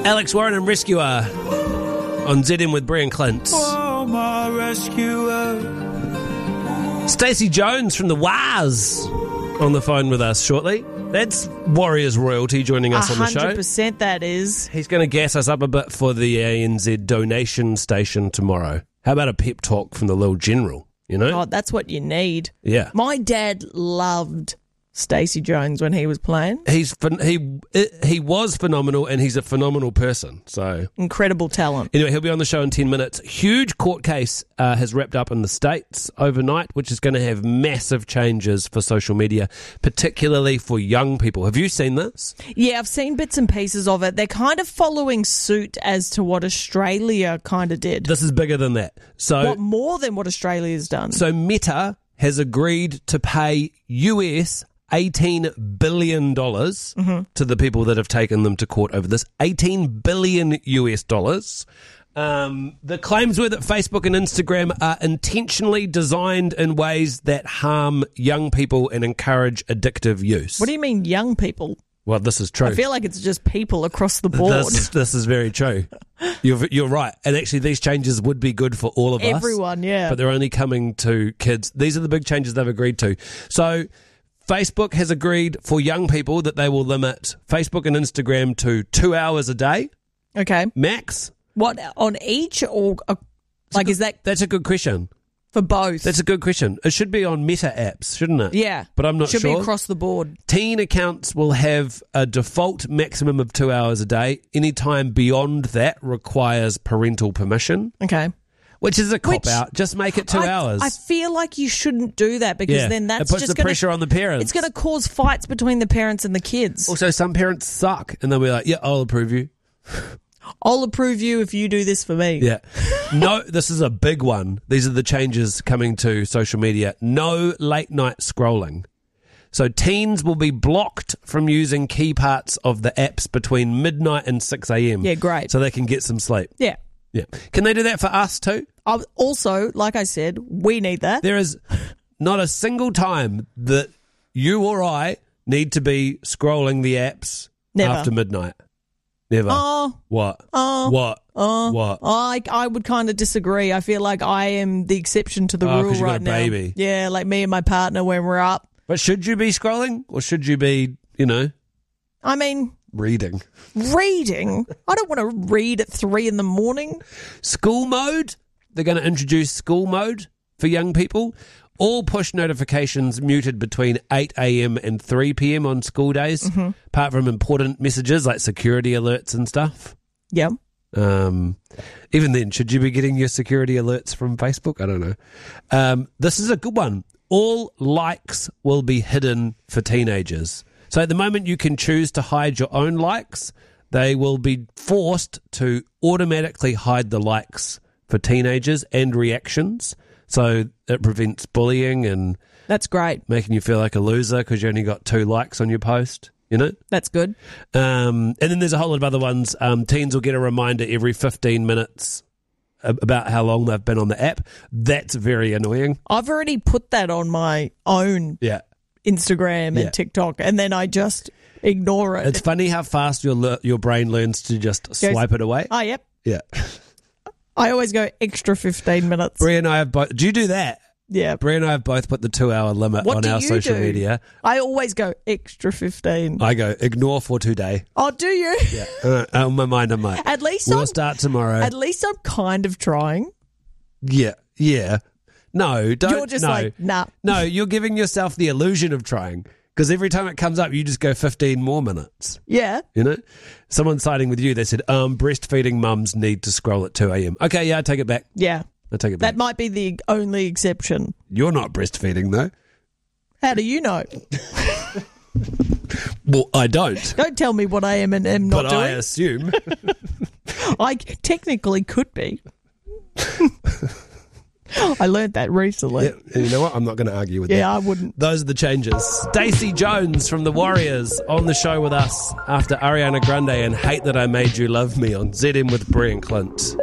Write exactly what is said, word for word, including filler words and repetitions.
Alex Warren and Rescuer on Z M with Brie and Clint. Oh, my rescuer. Stacey Jones from the Waz on the phone with us shortly. That's Warriors royalty joining us on the show. one hundred percent that is. He's going to gas us up a bit for the A N Z donation station tomorrow. How about a pep talk from the little general, you know? God, that's what you need. Yeah. My dad loved Stacey Jones when he was playing. He's phen- he he was phenomenal, and he's a phenomenal person. So Incredible talent. anyway, he'll be on the show in ten minutes. Huge court case uh, has wrapped up in the States overnight, which is going to have massive changes for social media, particularly for young people. Have you seen this? Yeah, I've seen bits and pieces of it. They're kind of following suit as to what Australia kind of did. This is bigger than that. So what more than what Australia's done? So Meta has agreed to pay U S eighteen billion dollars Mm-hmm. to the people that have taken them to court over this. eighteen billion U S dollars. Um, the claims were that Facebook and Instagram are intentionally designed in ways that harm young people and encourage addictive use. What do you mean, young people? Well, this is true. I feel like it's just people across the board. This, this is very true. You're, you're right. And actually, these changes would be good for all of us. Everyone, yeah. But they're only coming to kids. These are the big changes they've agreed to. So Facebook has agreed for young people that they will limit Facebook and Instagram to two hours a day, Okay. max. What, on each or, uh, like, is that That's a good question. for both? That's a good question. It should be on Meta apps, shouldn't it? Yeah. But I'm not Should sure. be across the board. Teen accounts will have a default maximum of two hours a day. Any time beyond that requires parental permission, Okay. which is a cop Which- out. Just make it two I, hours. I feel like you shouldn't do that because yeah, then that's it puts just the gonna, pressure on the parents. It's going to cause fights between the parents and the kids. Also, some parents suck, and they'll be like, "Yeah, I'll approve you." I'll approve you if you do this for me. Yeah. No, this is a big one. These are the changes coming to social media. No late night scrolling. So teens will be blocked from using key parts of the apps between midnight and six a.m. Yeah, great. So they can get some sleep. Yeah. Yeah. Can they do that for us too? I, also, like I said, we need that. There is not a single time that you or I need to be scrolling the apps Never. after midnight. Never. Oh, What? oh, What? oh. What? I, I would kind of disagree. I feel like I am the exception to the Oh, 'cause rule you got right a now. baby. Yeah, like me and my partner when we're up. But should you be scrolling or should you be, you know, I mean, reading? reading. I don't want to read at three in the morning. School mode. They're going to introduce school mode for young people. All push notifications muted between eight a.m. and three p.m. on school days, Mm-hmm. apart from important messages like security alerts and stuff. Yeah. Um, even then, should you be getting your security alerts from Facebook? I don't know. Um, this is a good one. All likes will be hidden for teenagers. So at the moment, you can choose to hide your own likes. They will be forced to automatically hide the likes for teenagers and reactions. So it prevents bullying and That's great. making you feel like a loser because you only got two likes on your post, you know? That's good. Um, and then there's a whole lot of other ones. Um, teens will get a reminder every fifteen minutes about how long they've been on the app. That's very annoying. I've already put that on my own Yeah. Instagram and Yeah. TikTok, and then I just ignore it. It's funny how fast your le- your brain learns to just swipe it away. Oh, yep. Yeah. I always go extra fifteen minutes. Brie and I have both. Do you do that? Yeah. Brie and I have both put the two hour limit What on do our you social do? media. I always go extra fifteen. I go ignore for today. Oh, do you? Yeah. Uh, on my mind, I might. At least We'll I'm, start tomorrow. at least I'm kind of trying. Yeah. Yeah. No, don't. You're just no. like, nah. No, you're giving yourself the illusion of trying because every time it comes up, you just go fifteen more minutes. Yeah. You know, someone siding with you, they said, um, breastfeeding mums need to scroll at two a.m. Okay, yeah, I take it back. Yeah. I take it back. That might be the only exception. You're not breastfeeding, though. How do you know? Well, I don't. Don't tell me what I am and am not But doing. I assume. I technically could be. I learned that recently. Yeah, and you know what? I'm not going to argue with that. Yeah, I wouldn't. Those are the changes. Stacey Jones from the Warriors on the show with us after Ariana Grande and Hate That I Made You Love Me on Z M with Brie and Clint.